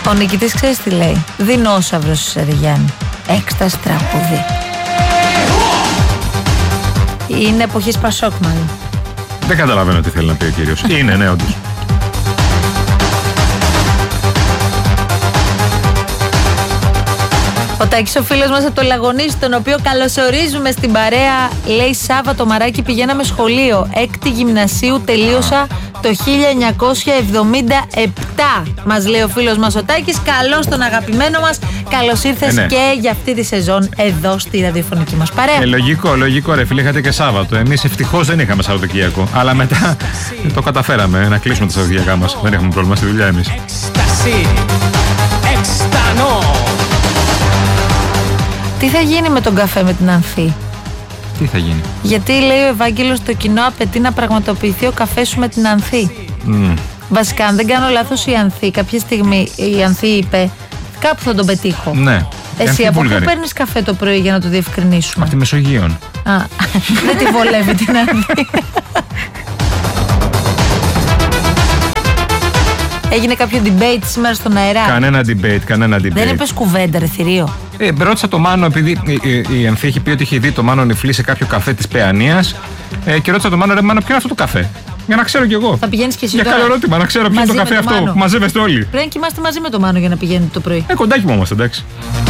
Ο νικητής ξέρεις τι λέει? Δεινόσαυρος ο Σεριγιάννη. Έκσταση τραπουδί. Είναι εποχής Πασόκ μάλλον. Δεν καταλαβαίνω τι θέλει να πει ο κύριος. Είναι, ναι, όντως. Ο Τάκης, ο φίλος μας από το Λαγωνίσι, τον οποίο καλωσορίζουμε στην παρέα, λέει: Σάββατο Μαράκι, πηγαίναμε σχολείο. 6η γυμνασίου τελείωσα το 1977. Μας λέει ο φίλος μας ο Τάκης. Καλώς τον αγαπημένο μας. Καλώς ήρθες και για αυτή τη σεζόν εδώ στη ραδιοφωνική μας παρέα. Λογικό ρε φίλε, είχατε και Σάββατο. Εμείς ευτυχώς δεν είχαμε Σαββατοκύριακο. Αλλά μετά το καταφέραμε να κλείσουμε τα Σαββατοκύριακά μας. Δεν έχουμε πρόβλημα στη δουλειά εμείς. Τι θα γίνει με τον καφέ με την Ανθή? Τι θα γίνει? Γιατί λέει ο Ευάγγελος, το κοινό απαιτεί να πραγματοποιηθεί ο καφές σου με την Ανθή. Βασικά, αν δεν κάνω λάθος, η Ανθή κάποια στιγμή η Ανθή είπε: κάπου θα τον πετύχω. Ναι. Εσύ από πού παίρνεις καφέ το πρωί για να το διευκρινίσουμε? Από τη Μεσογείων. Δεν τη βολεύει την Ανθή. Έγινε κάποιο debate σήμερα στον αέρα? Κανένα debate. Δεν είπες κουβέντα, ρε θηρίο? Ρώτησα το Μάνο, επειδή η Ανθή έχει πει ότι έχει δει το Μάνο Νιφλή σε κάποιο καφέ της Παιανίας. Και ρώτησα το Μάνο, ρε Μάνο, ποιο είναι αυτό το καφέ? Για να ξέρω κι εγώ. Θα πηγαίνεις κι εσύ? Για καλό ερώτημα, να ξέρω ποιο είναι το καφέ αυτό. Μάνο. Μαζεύεστε όλοι. Πρέπει να κοιμάστε μαζί με το Μάνο για να πηγαίνετε το πρωί. Κοντάκι μου όμως, εντάξει.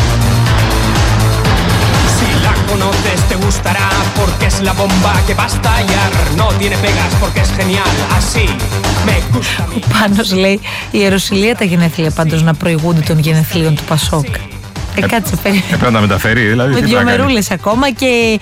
Te gustará porque es la bomba que va a estallar. No tiene pegas porque es genial. Así me gusta. Ο Πάνος λέει: η Ιεροσυλία τα γενέθλια πάντως να προηγούνται των γενεθλίων του Πασόκ. Κάτσε, πρέπει να τα μεταφέρει, δηλαδή. Με 2 μερούλες ακόμα και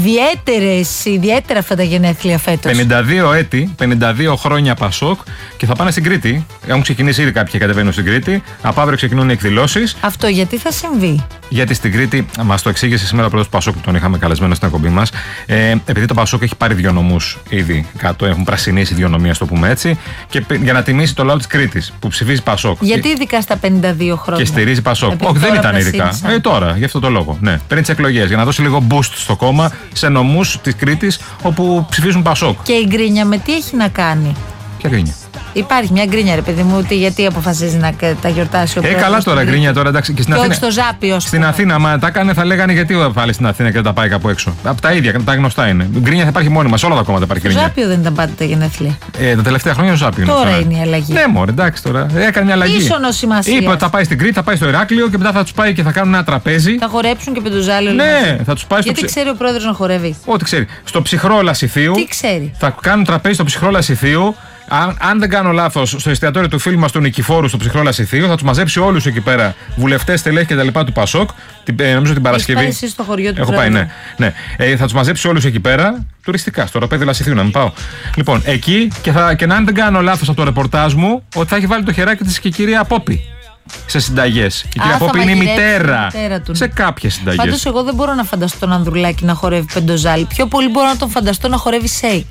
ιδιαίτερα αυτά τα γενέθλια φέτος. 52 έτη, 52 χρόνια Πασόκ και θα πάνε στην Κρήτη. Έχουν ξεκινήσει ήδη κάποιοι και κατεβαίνουν στην Κρήτη. Από αύριο ξεκινούν οι εκδηλώσεις. Αυτό γιατί θα συμβεί? Γιατί στην Κρήτη, μας το εξήγησε σήμερα ο πρόεδρος του Πασόκ που τον είχαμε καλεσμένο στην εκπομπή μας. Επειδή το Πασόκ έχει πάρει 2 νομούς ήδη κάτω, έχουν πρασινίσει 2 νομοί, ας το πούμε έτσι. Και για να τιμήσει το λαό της Κρήτης που ψηφίζει Πασόκ. Γιατί ειδικά στα 52 χρόνια? Και στηρίζει Πασόκ. Όχι, δεν ήταν ειδικά. Τώρα, γι' αυτό το λόγο. Ναι, πριν τις εκλογές, για να δώσει λίγο boost στο κόμμα σε νομούς της Κρήτης όπου ψηφίζουν Πασόκ. Και η γκρίνια με τι έχει να κάνει? Ποια γκρίνια? Υπάρχει μια γκρίνια, ρε παιδί μου, γιατί αποφασίζει να τα γιορτάσει ο πρόεδρος? Καλά τώρα, γκρίνια τώρα, εντάξει. Και στην Αθήνα. Στο Ζάπιο. Στην Αθήνα, άμα τα έκανε, θα λέγανε γιατί βάλει στην Αθήνα και δεν τα πάει κάπου έξω. Από τα ίδια, τα γνωστά είναι. Γκρίνια θα υπάρχει μόνιμα, σε όλα τα κόμματα υπάρχει γκρίνια. Στο Ζάπιο δεν ήταν πάντα τα γενέθλια? Τα τελευταία χρόνια στο Ζάπιο. Τώρα είναι η αλλαγή. Ναι, μωρέ, εντάξει τώρα. Έκανε μια αλλαγή. Ίσονος σημασία. Είπε ότι θα πάει στην Κρήτη, θα πάει στο Ηράκλειο και μετά θα του πάει και θα κάνουν ένα τραπέζι. Θα χορέψουν και πεντοζάλιο. Ναι, θα του πάει στο. Γιατί ξέρει ο πρόεδρος να χορεύει? Ό,τι ξέρει. Στο ψυχρό Λασιθίου. Τι ξέρει? Θα κάνουν τραπέζι στο ψυχρό Λασιθίου. Αν δεν κάνω λάθος, στο εστιατόριο του φίλου μας του Νικηφόρου στο ψυχρό Λασιθίου, θα τους μαζέψει όλους εκεί πέρα, βουλευτές, στελέχη και τα λοιπά του Πασόκ, νομίζω την Παρασκευή. Έχεις πάει εσύ στο χωριό του? Έχω πάει, ναι. Θα τους μαζέψει όλους εκεί πέρα, τουριστικά, στο ροπέδι Λασιθίου, να μην πάω. Λοιπόν, εκεί και αν δεν κάνω λάθος από το ρεπορτάζ μου, ότι θα έχει βάλει το χεράκι της και η κυρία Πόπη σε συνταγές. Η κυρία Πόπη είναι η μητέρα σε κάποιες συνταγές. Πάντως, εγώ δεν μπορώ να φανταστώ τον Ανδρουλάκη να χορεύει πεντοζάλι. Πιο πολύ μπορώ να τον φανταστώ να χορεύει σέικ.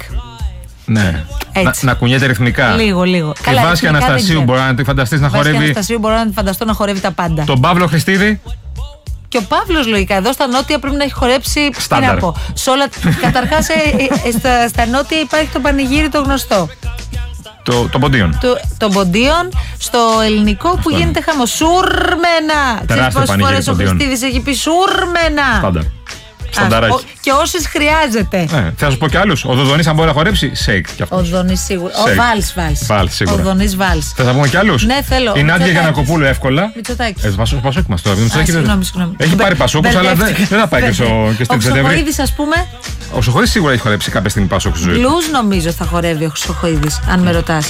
Ναι. Να κουνιέται ρυθμικά. Λίγο. Η Βάσια Αναστασίου μπορεί να τη φανταστείς να χορεύει. Η Βάσια Αναστασίου μπορώ να τη φανταστώ να χορεύει τα πάντα. Τον Παύλο Χριστίδη. Και ο Παύλος λογικά εδώ στα νότια πρέπει να έχει χορέψει. Στάνταρ. Καταρχάς στα νότια υπάρχει το πανηγύρι το γνωστό. Των ποντίων. Των ποντίων, στο ελληνικό που γίνεται χαμός. Σούρμενα! Ξέρεις πόσες φορές ο Χριστίδης έχει πει σούρμενα? Στάνταρ. Στανταράκι. Και όσες χρειάζεται. Θα σου πω κι άλλους. Ο Δοδονής, αν μπορεί να χορέψει, σέικ κι αυτός. Ο Δοδονής σίγουρα. Ο Βάλς σίγουρα. Ο Δοδονής Βάλς. Θες να πούμε κι άλλους? Ναι, θέλω. Η Νάντια Γιαννακοπούλου εύκολα. Μητσοτάκης. Πασόκ μας τώρα. Συγγνώμη. Έχει πάρει Πασόκους, αλλά δεν θα πάει και στην Σεπτέμβρη. Ο Χρυσοχοΐδης, ας πούμε. Ο Χρυσοχοΐδης σίγουρα έχει χορέψει κάποια στιγμή Πασόκ στη ζωή του. Blues νομίζω θα χορεύει ο Χρυσοχοΐδης, αν με ρωτάς.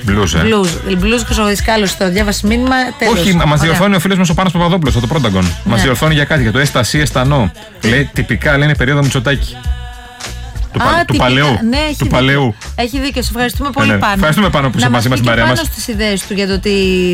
Blues Χρυσοχοΐδης, κάλος το διάβασε μήνυμα. Όχι, μας διορθώνει ο φίλος μας ο Πάνος Παπαδόπουλος, το Πρόταγκον. Μας διορθώνει για κάτι, για το Έσταση Εστανό. Λέει τυπικά λένε περίοδο Μητσοτάκη. Του παλαιού. Ναι, του παλαιού. Έχει δίκιο. Σε ευχαριστούμε πολύ, Πάνο. Ευχαριστούμε, Πάνο, που είσαι μαζί μας στην παρέα μας. Να μας πει στις ιδέες του για το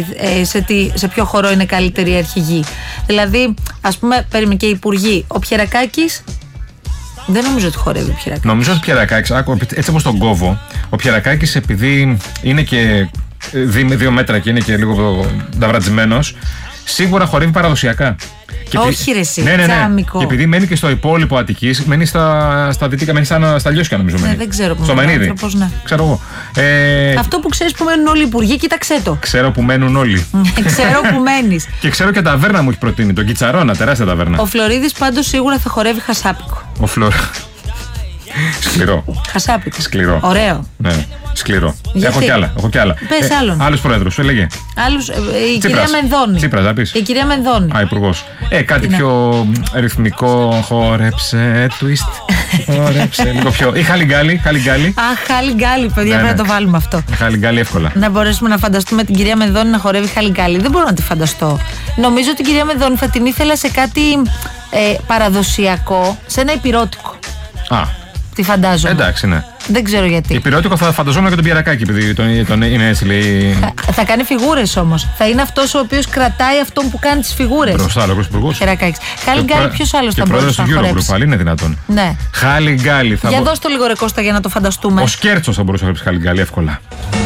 σε ποιο χώρο είναι καλύτερη η αρχηγή. Δηλαδή, ας πούμε, παίρνουμε και υπουργοί. Ο Πιερακάκης. Δεν νομίζω ότι χορεύει ο Πιερακάκης. Νομίζω ότι ο Πιερακάκης, έτσι όπως τον κόβω, ο Πιερακάκης επειδή είναι και 2 μέτρα και είναι και λίγο νταβρατζημένος, σίγουρα χορεύει παραδοσιακά. Όχι, ρε, εσύ. Ναι. Τζάμικο. Και επειδή μένει και στο υπόλοιπο Αττικής, μένει στα δυτικά, μένει στα Λιώσια, νομίζω. Ναι, δεν ξέρω που στο Μενίδη. Ναι. Ξέρω εγώ. Αυτό που ξέρεις που μένουν όλοι οι υπουργοί, κοίταξέ το. Ξέρω που μένουν όλοι. Ξέρω που μένεις. Και ξέρω και ταβέρνα μου έχει προτείνει, τον Κιτσαρώνα, τεράστια ταβέρνα. Ο Φλωρίδης πάντως σίγουρα θα χορεύει χασάπικο. Σκληρό. Χασάπικο. Σκληρό. Ωραίο. Ναι, σκληρό. Γιατί? Έχω κι άλλα. Πες άλλον. Άλλους πρόεδρους, σου έλεγε. Η κυρία Μενδώνη. Τσίπρας, θα πεις. Η κυρία Μενδώνη. Υπουργός. Κάτι πιο ρυθμικό. Χόρεψε, twist. Χόρεψε, λίγο πιο. Ή χαλιγκάλι. Αχ, χαλιγκάλι, παιδιά, πρέπει να το βάλουμε αυτό. Χαλιγκάλι εύκολα. Να μπορέσουμε να φανταστούμε την κυρία Μενδώνη να χορεύει χαλιγκάλι. Δεν μπορώ να τη φανταστώ. Νομίζω ότι η κυρία Μενδώνη θα την ήθελα σε κάτι παραδοσιακό, σε ένα υπηρώτικο. Τη φαντάζομαι. Εντάξει, ναι. Δεν ξέρω γιατί. Υπηρώτικο θα φανταζόμουν και τον Πιερακάκη, επειδή είναι έτσι, λέει. Θα κάνει φιγούρες όμως. Θα είναι αυτός ο οποίος κρατάει αυτόν που κάνει τις φιγούρες. Μπροστά, λόγος υπουργός. Πιερακάκης. Χαλιγκάλι, ποιος άλλος θα μπορούσε να χορέψει. Πάλι είναι δυνατόν. Ναι. Χαλιγκάλι θα Για δώσ' το λίγο ρε Κώστα για να το φανταστούμε. Ο Σκέρτσος θα μπορούσε να χορέψει χαλιγκάλι εύκολα.